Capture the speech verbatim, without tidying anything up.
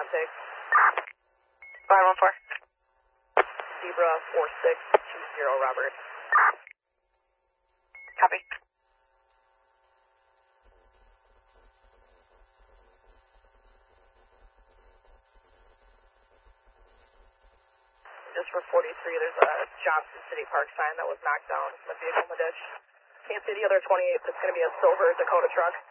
intake. five one four. Zebra four six two zero, Robert. Copy. Just for forty-three, there's a Johnson City Park sign that was knocked down from a vehicle in the ditch. Can't see the other twenty-eight, it's going to be a silver Dakota truck.